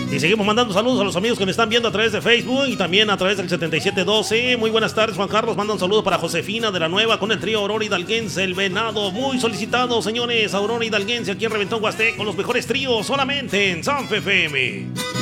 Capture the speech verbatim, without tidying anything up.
Y seguimos mandando saludos a los amigos que me están viendo a través de Facebook y también a través del setenta y siete doce. Muy buenas tardes, Juan Carlos. Manda un saludo para Josefina de la Nueva con el trío Aurora Hidalguense, El Venado. Muy solicitado, señores. Aurora Hidalguense aquí en Reventón Huasteco, con los mejores tríos solamente en Sanfe F M.